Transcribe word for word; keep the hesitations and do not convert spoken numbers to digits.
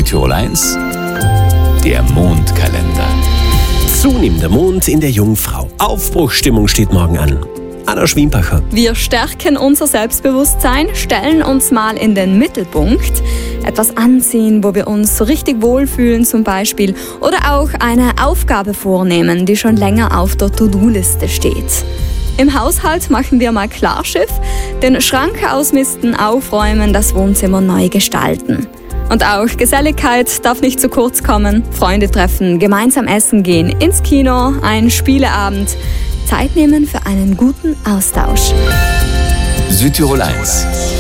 Südtirol eins, der Mondkalender. Zunehmender Mond in der Jungfrau. Aufbruchsstimmung steht morgen an. Anna Schwiempacher. Wir stärken unser Selbstbewusstsein, stellen uns mal in den Mittelpunkt. Etwas anziehen, wo wir uns so richtig wohlfühlen zum Beispiel. Oder auch eine Aufgabe vornehmen, die schon länger auf der To-Do-Liste steht. Im Haushalt machen wir mal Klarschiff, den Schrank ausmisten, aufräumen, das Wohnzimmer neu gestalten. Und auch Geselligkeit darf nicht zu kurz kommen. Freunde treffen, gemeinsam essen gehen, ins Kino, ein Spieleabend. Zeit nehmen für einen guten Austausch. Südtirol eins,